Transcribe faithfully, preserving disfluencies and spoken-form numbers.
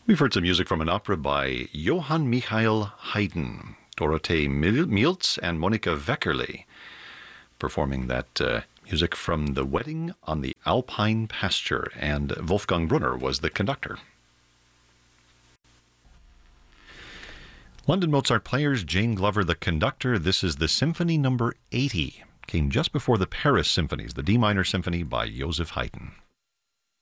We've heard some music from an opera by Johann Michael Haydn, Dorothee Mieltz, and Monika Weckerle, performing that uh, music from The Wedding on the Alpine Pasture, and Wolfgang Brunner was the conductor. London Mozart Players, Jane Glover the conductor. This is the Symphony number eighty. Came just before the Paris Symphonies, the D minor Symphony by Joseph Haydn.